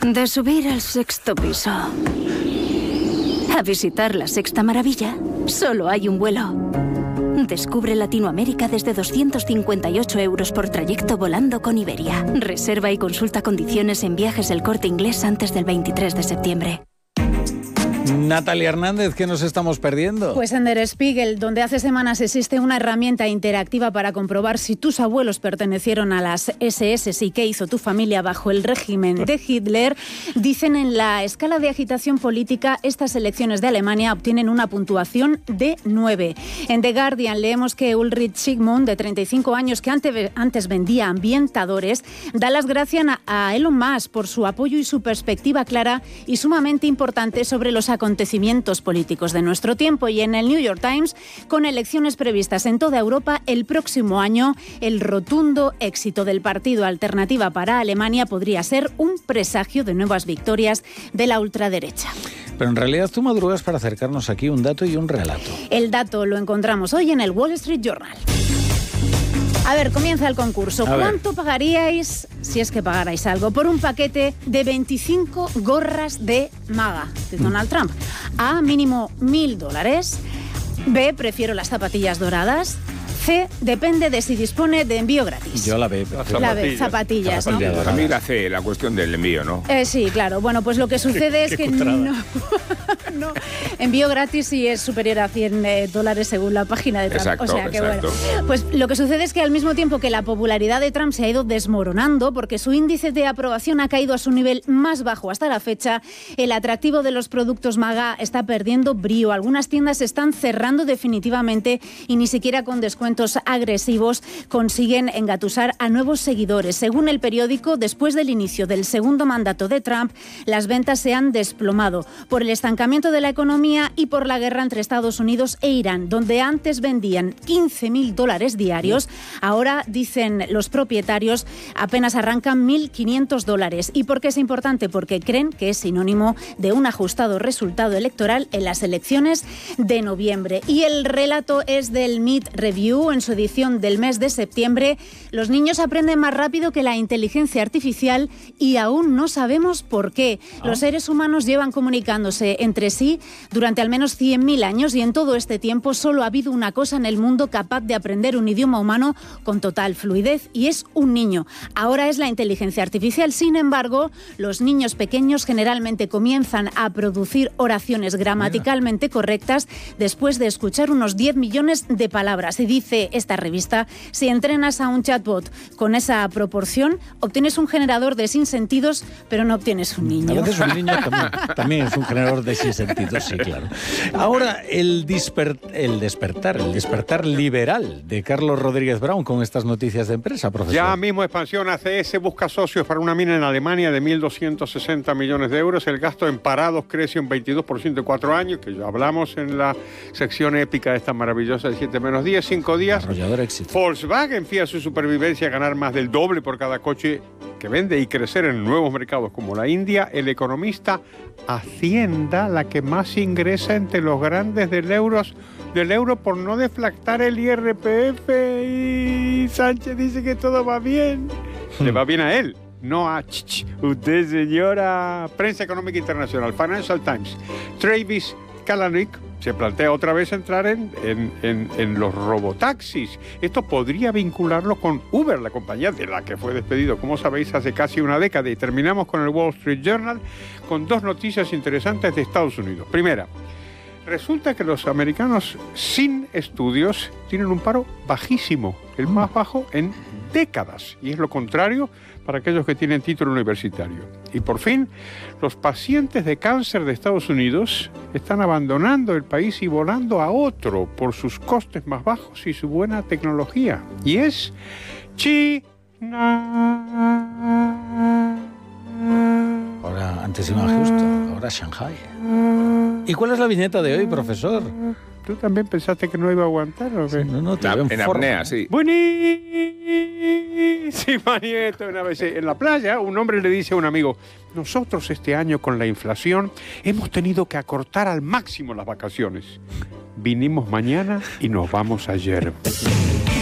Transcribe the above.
De subir al sexto piso a visitar la sexta maravilla, solo hay un vuelo. Descubre Latinoamérica desde 258 € por trayecto volando con Iberia. Reserva y consulta condiciones en Viajes El Corte Inglés antes del 23 de septiembre. Natalia Hernández, ¿qué nos estamos perdiendo? Pues en Der Spiegel, donde hace semanas existe una herramienta interactiva para comprobar si tus abuelos pertenecieron a las SS y qué hizo tu familia bajo el régimen de Hitler, dicen en la escala de agitación política, estas elecciones de Alemania obtienen una puntuación de 9. En The Guardian leemos que Ulrich Sigmund, de 35 años, que antes vendía ambientadores, da las gracias a Elon Musk por su apoyo y su perspectiva clara y sumamente importante sobre los acontecimientos políticos de nuestro tiempo. Y en el New York Times, con elecciones previstas en toda Europa el próximo año, el rotundo éxito del partido Alternativa para Alemania podría ser un presagio de nuevas victorias de la ultraderecha. Pero en realidad tú madrugas para acercarnos aquí un dato y un relato. El dato lo encontramos hoy en el Wall Street Journal. A ver, comienza el concurso. ¿Cuánto pagaríais, si es que pagarais algo, por un paquete de 25 gorras de MAGA de Donald Trump? A, mínimo $1.000. B, prefiero las zapatillas doradas. C, depende de si dispone de envío gratis. Yo la B. La B, zapatillas, ¿no? Para mí la C, la cuestión del envío, ¿no? Sí, claro. Bueno, pues lo que sucede es que no. Envío gratis si es superior a $100 según la página de Trump. Exacto, o sea que exacto. Bueno. Pues lo que sucede es que al mismo tiempo que la popularidad de Trump se ha ido desmoronando porque su índice de aprobación ha caído a su nivel más bajo hasta la fecha, el atractivo de los productos MAGA está perdiendo brío. Algunas tiendas se están cerrando definitivamente y ni siquiera con descuentos agresivos consiguen engatusar a nuevos seguidores. Según el periódico, después del inicio del segundo mandato de Trump, las ventas se han desplomado por el estancamiento de la economía y por la guerra entre Estados Unidos e Irán, donde antes vendían $15.000 diarios, ahora, dicen los propietarios, apenas arrancan $1.500. ¿Y por qué es importante? Porque creen que es sinónimo de un ajustado resultado electoral en las elecciones de noviembre. Y el relato es del Mead Review. En su edición del mes de septiembre, los niños aprenden más rápido que la inteligencia artificial y aún no sabemos por qué. Los seres humanos llevan comunicándose entre sí durante al menos 100.000 años y en todo este tiempo solo ha habido una cosa en el mundo capaz de aprender un idioma humano con total fluidez y es un niño. Ahora es la inteligencia artificial. Sin embargo, los niños pequeños generalmente comienzan a producir oraciones gramaticalmente correctas después de escuchar unos 10 millones de palabras. Y dice esta revista, si entrenas a un chatbot con esa proporción, obtienes un generador de sinsentidos, pero no obtienes un niño. A veces un niño también es un generador de sinsentidos, sí, claro. Ahora, el despertar liberal de Carlos Rodríguez Brown con estas noticias de empresa, profesor. Ya mismo Expansión ACS busca socios para una mina en Alemania de 1.260 millones de euros. El gasto en parados crece un 22% en 4 años, que ya hablamos en la sección épica de esta maravillosa de 7-10, 5 días. Volkswagen fía su supervivencia a ganar más del doble por cada coche que vende y crecer en nuevos mercados como la India. El economista, Hacienda, la que más ingresa entre los grandes del euro por no deflactar el IRPF, y Sánchez dice que todo va bien. Le va bien a él, no a usted, señora. Prensa Económica Internacional, Financial Times. Travis Kalanick se plantea otra vez entrar en los robotaxis. Esto podría vincularlo con Uber, la compañía de la que fue despedido, como sabéis, hace casi una década. Y terminamos con el Wall Street Journal con 2 noticias interesantes de Estados Unidos. Primera, resulta que los americanos sin estudios tienen un paro bajísimo, el más bajo en décadas, y es lo contrario para aquellos que tienen título universitario. Y por fin, los pacientes de cáncer de Estados Unidos están abandonando el país y volando a otro por sus costes más bajos y su buena tecnología. Y es China. Ahora, antes iba a Houston, ahora Shanghai. ¿Y cuál es la viñeta de hoy, profesor? ¿Tú también pensaste que no iba a aguantar o qué? No, te veo en apnea, sí. Buenísima, nieto. Una vez en la playa, un hombre le dice a un amigo: nosotros este año con la inflación hemos tenido que acortar al máximo las vacaciones. Vinimos mañana y nos vamos ayer.